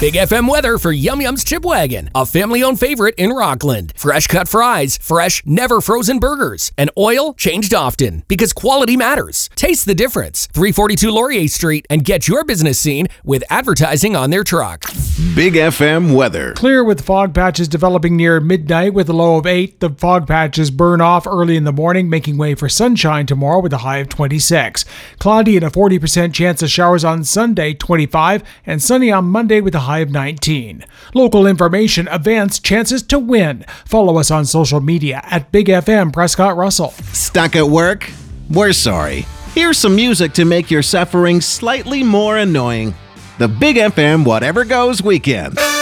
Big FM weather for Yum Yum's Chip Wagon, a family-owned favorite in Rockland. Fresh cut fries, fresh, never frozen burgers, and oil changed often because quality matters. Taste the difference. 342 Laurier Street and get your business seen with advertising on their truck. Big FM weather. Clear with fog patches developing near midnight with a low of 8. The fog patches burn off early in the morning, making way for sunshine tomorrow with a high of 26. Cloudy and a 40% chance of showers on Sunday, 25, and sunny on Monday with a high of 19. Local information, events, chances to win. Follow us on social media at Big FM Prescott Russell. Stuck at work? We're sorry. Here's some music to make your suffering slightly more annoying. The Big FM Whatever Goes Weekend.